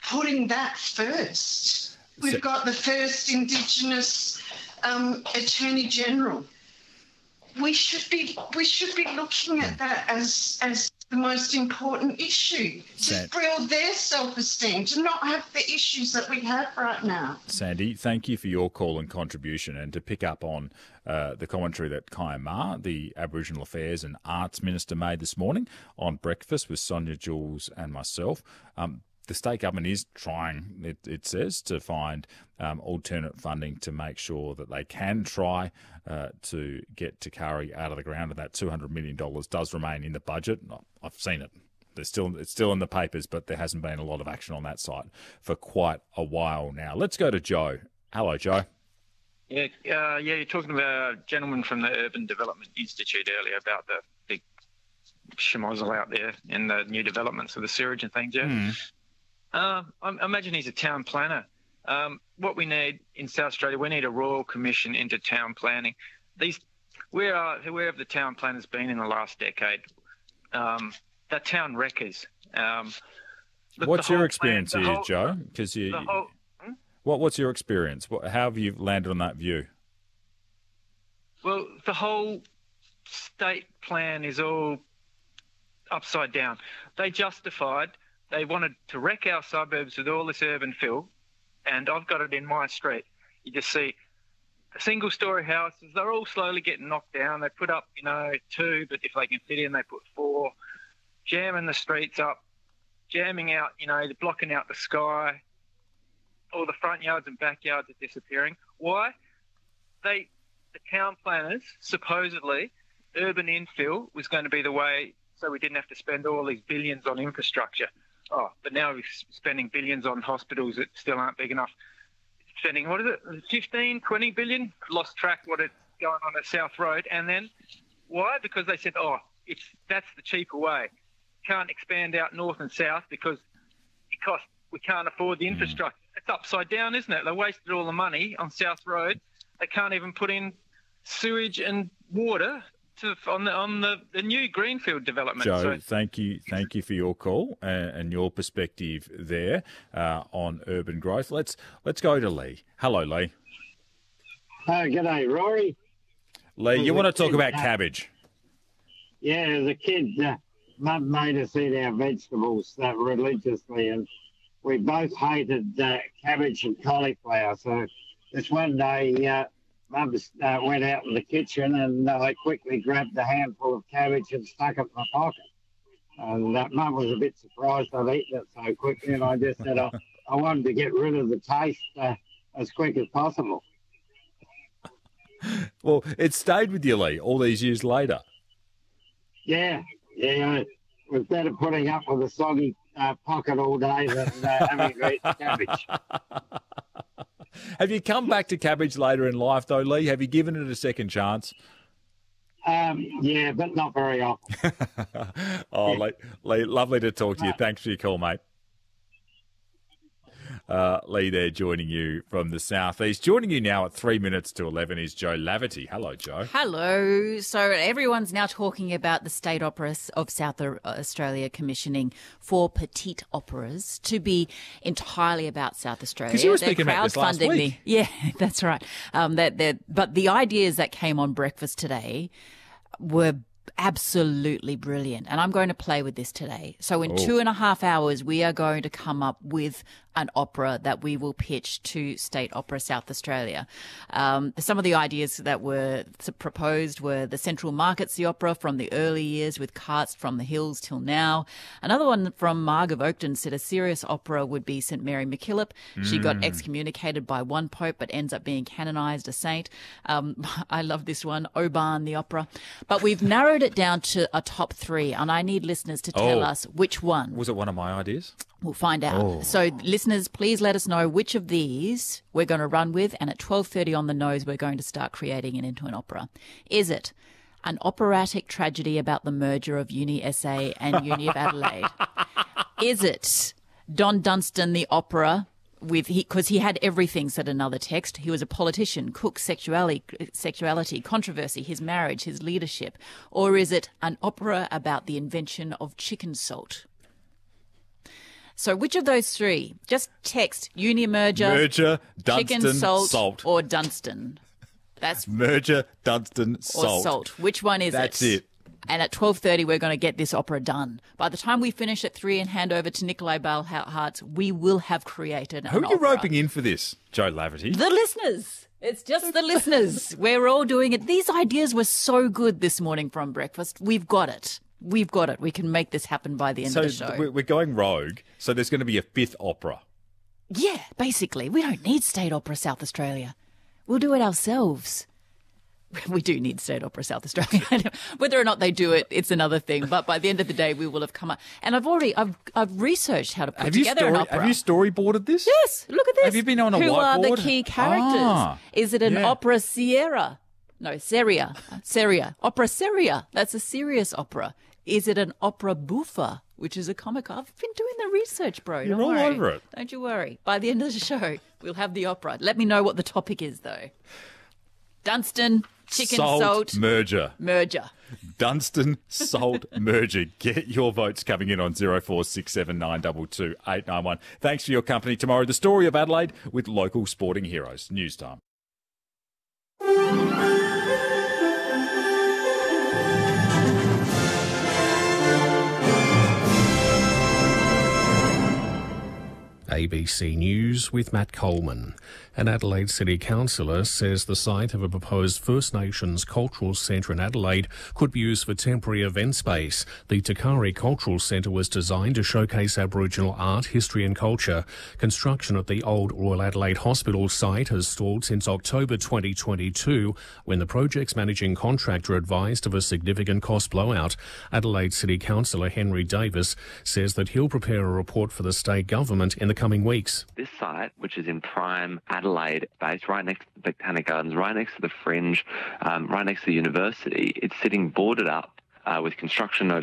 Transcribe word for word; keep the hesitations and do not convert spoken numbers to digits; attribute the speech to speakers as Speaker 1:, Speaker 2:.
Speaker 1: putting that first. We've so, got the first Indigenous um, Attorney General. We should be we should be looking at that as as the most important issue, to build their self-esteem, to not have the issues that we have right now.
Speaker 2: Sandy, thank you for your call and contribution, and to pick up on uh, the commentary that Kaya Ma, the Aboriginal Affairs and Arts Minister, made this morning on Breakfast with Sonia Jules and myself. Um, the state government is trying, it, it says, to find um, alternate funding to make sure that they can try uh, to get Takari out of the ground, and that two hundred million dollars does remain in the budget. I've seen it. There's still, it's still in the papers, but there hasn't been a lot of action on that side for quite a while now. Let's go to Joe. Hello, Joe.
Speaker 3: Yeah, uh, yeah. You're talking about a gentleman from the Urban Development Institute earlier about the big schmozzle out there and the new developments of the sewage and things, yeah? Mm. Uh, I imagine he's a town planner. Um, what we need in South Australia, we need a royal commission into town planning. These, where are where have the town planners been in the last decade? Um, the town wreckers. Um, look,
Speaker 2: what's your experience
Speaker 3: plan,
Speaker 2: here,
Speaker 3: whole,
Speaker 2: Joe? Because you,
Speaker 3: whole, hmm?
Speaker 2: what what's your experience? What, how have you landed on that view?
Speaker 3: Well, the whole state plan is all upside down. They justified. They wanted to wreck our suburbs with all this urban fill, and I've got it in my street. You just see single-storey houses. They're all slowly getting knocked down. They put up, you know, two, but if they can fit in, they put four. Jamming the streets up, jamming out, you know, they're blocking out the sky. All the front yards and backyards are disappearing. Why? They, the town planners, supposedly, urban infill was going to be the way so we didn't have to spend all these billions on infrastructure. Oh, but now we're spending billions on hospitals that still aren't big enough. Spending, what is it, fifteen, twenty billion? Lost track what it's going on at South Road. And then why? Because they said, oh, it's that's the cheaper way. Can't expand out north and south because it costs, we can't afford the infrastructure. Mm. It's upside down, isn't it? They wasted all the money on South Road. They can't even put in sewage and water to, on the on the, the new greenfield development.
Speaker 2: Joe,
Speaker 3: so,
Speaker 2: thank you, thank you for your call and, and your perspective there uh, on urban growth. Let's let's go to Lee. Hello, Lee.
Speaker 4: Oh, g'day, Rory.
Speaker 2: Lee, you want to talk about cabbage?
Speaker 4: Yeah, as a kid, uh, Mum made us eat our vegetables uh, religiously, and we both hated uh, cabbage and cauliflower. So this one day, uh, Mum uh, went out in the kitchen, and uh, I quickly grabbed a handful of cabbage and stuck it in my pocket. And uh, Mum was a bit surprised I'd eaten it so quickly, and I just said I, I wanted to get rid of the taste uh, as quick as possible.
Speaker 2: Well, it stayed with you, Lee, all these years later.
Speaker 4: Yeah, yeah. It was better putting up with a soggy uh, pocket all day than uh, having to eat cabbage.
Speaker 2: Have you come back to cabbage later in life, though, Lee? Have you given it a second chance?
Speaker 4: Um, yeah, but not very often.
Speaker 2: oh, Lee, Lee, lovely to talk to you. Thanks for your call, mate. Uh, Lee there joining you from the southeast. Joining you now at three minutes to eleven is Joe Laverty. Hello, Joe.
Speaker 5: Hello. So everyone's now talking about the State Opera of South Australia commissioning four petite operas to be entirely about South Australia.
Speaker 2: Because you were speaking about this last week.
Speaker 5: Me. Yeah, that's right. Um, that, that, but the ideas that came on Breakfast today were absolutely brilliant. And I'm going to play with this today. So in oh. two and a half hours, we are going to come up with an opera that we will pitch to State Opera South Australia. Um, some of the ideas that were proposed were the Central Market Sea Opera from the early years with Carts from the Hills till now. Another one from Marg of Oakton said a serious opera would be Saint Mary MacKillop. Mm. She got excommunicated by one pope but ends up being canonised a saint. Um, I love this one, Oban the opera. But we've narrowed it down to a top three, and I need listeners to tell
Speaker 2: oh.
Speaker 5: us which one.
Speaker 2: Was it one of my ideas?
Speaker 5: We'll find out.
Speaker 2: Oh.
Speaker 5: So, listeners, please let us know which of these we're going to run with, and at twelve thirty on the nose, we're going to start creating it into an opera. Is it an operatic tragedy about the merger of Uni S A and Uni of Adelaide? Is it Don Dunstan the opera? With he because he had everything, said another text. He was a politician, cook, sexuality, sexuality, controversy, his marriage, his leadership. Or is it an opera about the invention of chicken salt? So which of those three? Just text uni merger,
Speaker 2: merger,
Speaker 5: chicken
Speaker 2: Dunstan,
Speaker 5: salt,
Speaker 2: salt.
Speaker 5: or Dunstan. That's
Speaker 2: merger, Dunstan, salt.
Speaker 5: Or salt. Which one is
Speaker 2: That's
Speaker 5: it?
Speaker 2: That's it.
Speaker 5: And at twelve thirty, we're going to get this opera done. By the time we finish at three and hand over to Nikolai Balhartz, we will have created an
Speaker 2: Who are you
Speaker 5: opera.
Speaker 2: roping in for this, Joe Laverty?
Speaker 5: The listeners. It's just the listeners. We're all doing it. These ideas were so good this morning from breakfast. We've got it. We've got it. We can make this happen by the end
Speaker 2: so
Speaker 5: of the show.
Speaker 2: We're going rogue, so there's going to be a fifth opera.
Speaker 5: Yeah, basically. We don't need State Opera South Australia. We'll do it ourselves. We do need State Opera South Australia. Whether or not they do it, it's another thing. But by the end of the day, we will have come up. And I've already, I've, I've researched how to put
Speaker 2: have
Speaker 5: together
Speaker 2: story,
Speaker 5: an opera.
Speaker 2: Have you storyboarded this?
Speaker 5: Yes. Look at this.
Speaker 2: Have you been on a
Speaker 5: Who
Speaker 2: whiteboard?
Speaker 5: are the key characters?
Speaker 2: Ah,
Speaker 5: Is it an
Speaker 2: yeah.
Speaker 5: opera Sierra? No, Seria. Seria. Opera Seria. That's a serious opera. Is it an opera buffa, which is a comic? I've been doing the research, bro.
Speaker 2: You're
Speaker 5: Don't
Speaker 2: all
Speaker 5: worry.
Speaker 2: over it.
Speaker 5: Don't you worry. By the end of the show, we'll have the opera. Let me know what the topic is, though. Dunstan, chicken
Speaker 2: salt,
Speaker 5: salt,
Speaker 2: merger.
Speaker 5: merger.
Speaker 2: Dunstan, salt, merger. Get your votes coming in on zero four six seven nine two two eight nine one. Thanks for your company tomorrow. The story of Adelaide with local sporting heroes. News time.
Speaker 6: A B C News with Matt Coleman. An Adelaide City councillor says the site of a proposed First Nations cultural centre in Adelaide could be used for temporary event space. The Takari Cultural Centre was designed to showcase Aboriginal art, history and culture. Construction at the old Royal Adelaide Hospital site has stalled since October twenty twenty-two, when the project's managing contractor advised of a significant cost blowout. Adelaide City Councillor Henry Davis says that he'll prepare a report for the state government in the coming weeks.
Speaker 7: This site, which is in prime Adelaide, based right next to the Botanic Gardens, right next to the Fringe, um, right next to the university, it's sitting boarded up uh, with construction notice